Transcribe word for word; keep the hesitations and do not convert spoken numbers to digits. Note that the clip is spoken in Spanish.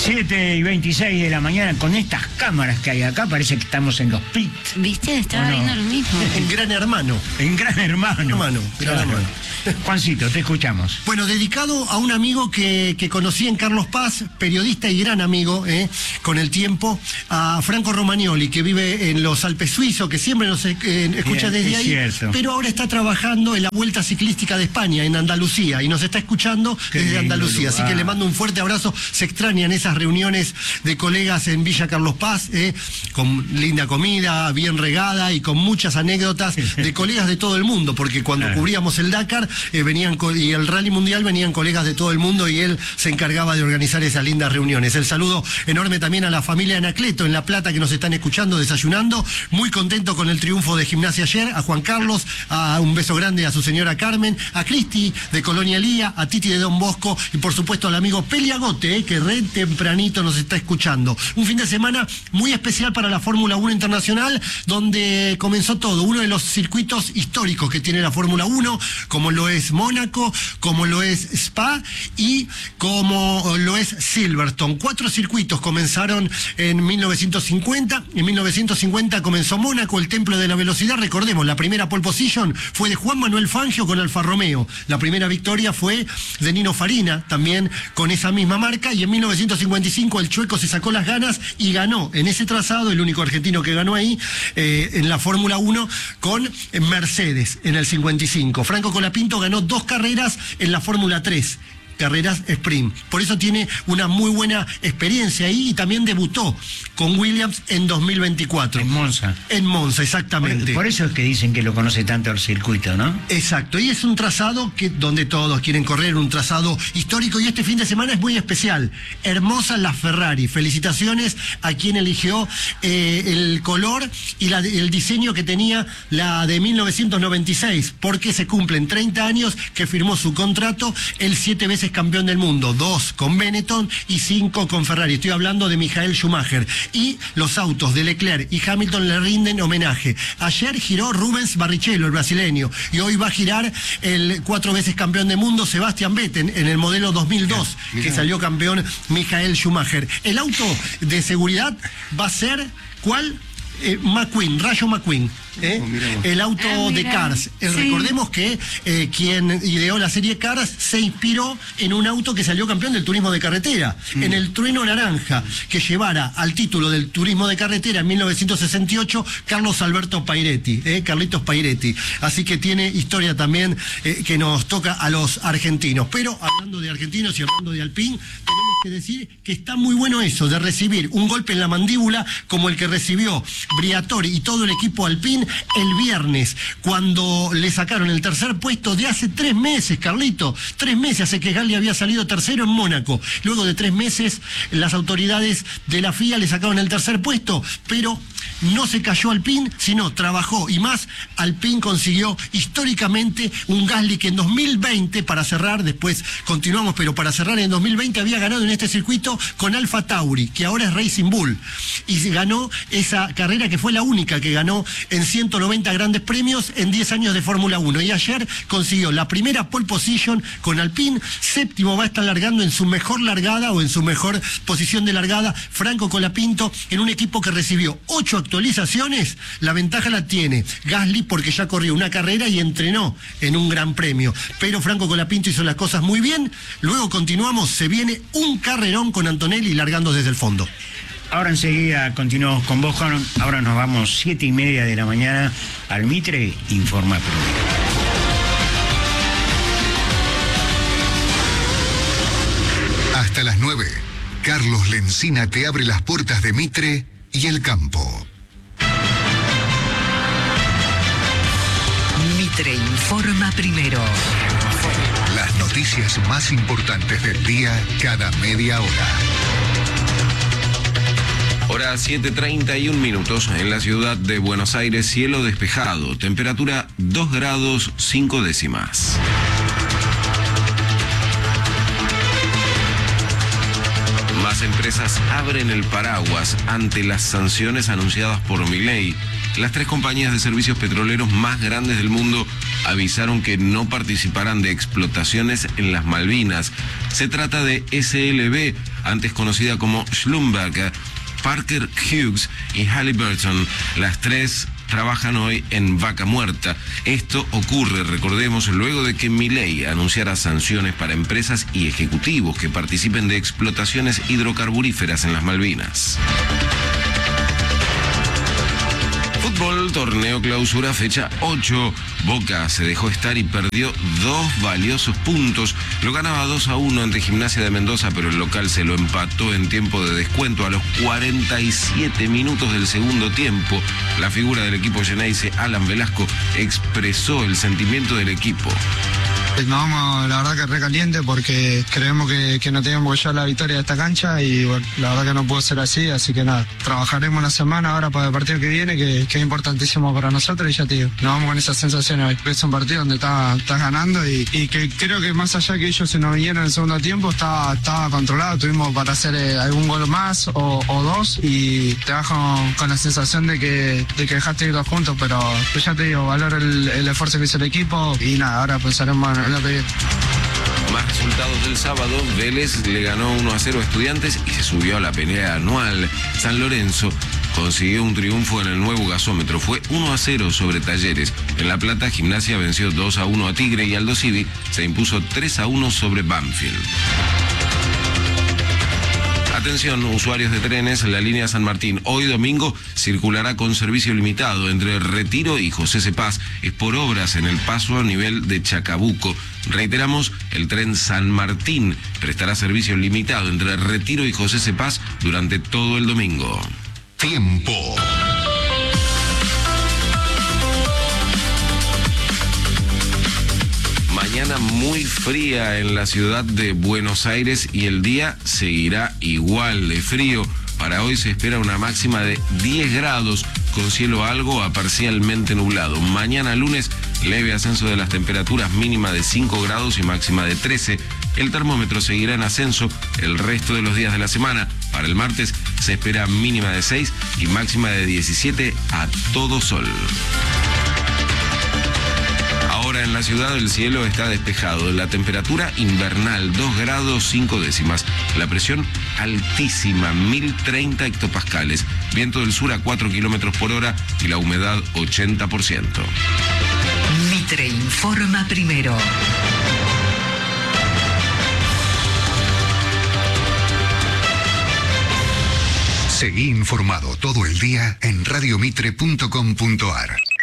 siete y veintiséis de la mañana, con estas cámaras que hay acá, parece que estamos en los pits. ¿Viste? Estaba no? viendo lo mismo. En Gran Hermano. En Gran Hermano. Hermano, Gran Claro. Hermano. Juancito, te escuchamos. Bueno, dedicado a un amigo que, que conocí en Carlos Paz, periodista y gran amigo, eh, con el tiempo, a Franco Romagnoli, que vive en los Alpes suizos, que siempre nos eh, escucha Bien, desde es ahí, cierto. pero ahora está trabajando en la Vuelta Ciclística de España, en Andalucía, y nos está escuchando Qué desde lindo Andalucía. Así lugar. que le mando un fuerte abrazo. Se extrañan esas reuniones de colegas en Villa Carlos Paz, eh, con linda comida, bien regada y con muchas anécdotas de colegas de todo el mundo, porque cuando Claro. cubríamos el Dakar eh, venían co- y el Rally Mundial venían colegas de todo el mundo y él se encargaba de organizar esas lindas reuniones. El saludo enorme también a la familia Anacleto en La Plata que nos están escuchando, desayunando. Muy contento con el triunfo de Gimnasia ayer. A Juan Carlos, a un beso grande a su señora Carmen, a Cristi de Colonia Lía, a Titi de Don Bosco y por supuesto al amigo Peliagote, eh, que re tempranito nos está escuchando. Un fin de semana muy especial para la Fórmula uno Internacional, donde comenzó todo. Uno de los circuitos históricos que tiene la Fórmula uno, como lo es Mónaco, como lo es Spa y como lo es Silverstone. Cuatro circuitos comenzaron en mil novecientos cincuenta. En mil novecientos cincuenta comenzó Mónaco, el templo de la velocidad. Recordemos, la primera pole position fue de Juan Manuel Fangio con Alfa Romeo. La primera victoria fue de Nino Farina, también con esa misma marca. Y en mil novecientos cincuenta y cinco el chueco se sacó las ganas y ganó en ese trazado, el único argentino que ganó ahí, eh, en la Fórmula uno con Mercedes en el cincuenta y cinco. Franco Colapinto ganó dos carreras en la Fórmula tres. Carreras sprint. Por eso tiene una muy buena experiencia ahí y también debutó con Williams en dos mil veinticuatro. En Monza. En Monza, Por, exactamente. por eso es que dicen que lo conoce tanto el circuito, ¿no? Exacto, y es un trazado que donde todos quieren correr, un trazado histórico, y este fin de semana es muy especial. Hermosa la Ferrari. Felicitaciones a quien eligió eh, el color y la, el diseño que tenía la de mil novecientos noventa y seis, porque se cumplen treinta años que firmó su contrato el siete veces campeón del mundo, dos con Benetton y cinco con Ferrari. Estoy hablando de Michael Schumacher. Y los autos de Leclerc y Hamilton le rinden homenaje. Ayer giró Rubens Barrichello, el brasileño, y hoy va a girar el cuatro veces campeón del mundo Sebastian Vettel en el modelo dos mil dos, Mirá, que mirá. salió campeón Michael Schumacher. El auto de seguridad va a ser, ¿cuál? Eh, McQueen, Rayo McQueen. ¿eh? Oh, mirá vos. El auto Ah, de mirá. Cars. Eh, Sí. Recordemos que eh, quien ideó la serie Cars se inspiró en un auto que salió campeón del turismo de carretera, Mm. en el Trueno Naranja, que llevara al título del turismo de carretera en mil novecientos sesenta y ocho Carlos Alberto Pairetti, eh, Carlitos Pairetti. Así que tiene historia también eh, que nos toca a los argentinos. Pero hablando de argentinos y hablando de Alpine, tenemos que decir que está muy bueno eso, de recibir un golpe en la mandíbula como el que recibió Briatore y todo el equipo Alpine el viernes, cuando le sacaron el tercer puesto de hace tres meses, Carlito. Tres meses hace que Galli había salido tercero en Mónaco. Luego de tres meses, las autoridades de la F I A le sacaron el tercer puesto, pero no se cayó Alpine, sino trabajó, y más, Alpine consiguió históricamente un Gasly que en dos mil veinte, para cerrar, después continuamos, pero para cerrar, en dos mil veinte había ganado en este circuito con Alfa Tauri, que ahora es Racing Bull, y ganó esa carrera que fue la única que ganó en ciento noventa grandes premios en diez años de Fórmula uno, y ayer consiguió la primera pole position con Alpine. Séptimo va a estar largando en su mejor largada o en su mejor posición de largada Franco Colapinto, en un equipo que recibió ocho actualizaciones. La ventaja la tiene Gasly porque ya corrió una carrera y entrenó en un gran premio, pero Franco Colapinto hizo las cosas muy bien. Luego continuamos, se viene un carrerón con Antonelli largando desde el fondo. Ahora enseguida continuamos con vos, Juan. Ahora nos vamos siete y media de la mañana al Mitre Informa Primero. Hasta las nueve, Carlos Lencina te abre las puertas de Mitre y el campo. Mitre Informa Primero. Las noticias más importantes del día cada media hora. Hora siete treinta y un minutos en la ciudad de Buenos Aires, cielo despejado, temperatura dos grados cinco décimas. Más empresas abren el paraguas ante las sanciones anunciadas por Milei. Las tres compañías de servicios petroleros más grandes del mundo avisaron que no participarán de explotaciones en las Malvinas. Se trata de S L B, antes conocida como Schlumberger, Parker Hughes y Halliburton. Las tres trabajan hoy en Vaca Muerta. Esto ocurre, recordemos, luego de que Milei anunciara sanciones para empresas y ejecutivos que participen de explotaciones hidrocarburíferas en las Malvinas. Fútbol, torneo clausura, fecha ocho. Boca se dejó estar y perdió dos valiosos puntos. Lo ganaba dos a uno ante Gimnasia de Mendoza, pero el local se lo empató en tiempo de descuento a los cuarenta y siete minutos del segundo tiempo. La figura del equipo Geneise, Alan Velasco, expresó el sentimiento del equipo. Nos vamos, la verdad que re caliente porque creemos que, que no teníamos que llevar la victoria de esta cancha y bueno, la verdad que no pudo ser así, así que nada, trabajaremos una semana ahora para el partido que viene, que, que es importantísimo para nosotros y ya te digo, nos vamos con esas sensaciones hoy. Es un partido donde estás está ganando y, y que creo que más allá que ellos se nos vinieron en el segundo tiempo, estaba, estaba controlado, tuvimos para hacer eh, algún gol más o, o dos y te vas con, con la sensación de que, de que dejaste ir dos juntos, pero pues ya te digo, valoro el, el esfuerzo que hizo el equipo y nada, ahora pensaremos en lo que viene. Más resultados del sábado. Vélez le ganó uno a cero a Estudiantes y se subió a la pelea anual. San Lorenzo consiguió un triunfo en el nuevo gasómetro. Fue uno a cero sobre Talleres. En La Plata, Gimnasia venció dos a uno a Tigre y Aldo Civi se impuso tres a uno sobre Banfield. Atención, usuarios de trenes, la línea San Martín hoy domingo circulará con servicio limitado entre Retiro y José Cepaz. Es por obras en el paso a nivel de Chacabuco. Reiteramos, el tren San Martín prestará servicio limitado entre Retiro y José Cepaz durante todo el domingo. Tiempo. Mañana muy fría en la ciudad de Buenos Aires y el día seguirá igual de frío. Para hoy se espera una máxima de diez grados con cielo algo a parcialmente nublado. Mañana lunes, leve ascenso de las temperaturas, mínima de cinco grados y máxima de trece. El termómetro seguirá en ascenso el resto de los días de la semana. Para el martes se espera mínima de seis y máxima de diecisiete a todo sol. Ahora en la ciudad el cielo está despejado, la temperatura invernal dos grados cinco décimas, la presión altísima mil treinta hectopascales, viento del sur a cuatro kilómetros por hora y la humedad ochenta por ciento. Mitre informa primero. Seguí informado todo el día en radiomitre punto com punto ar.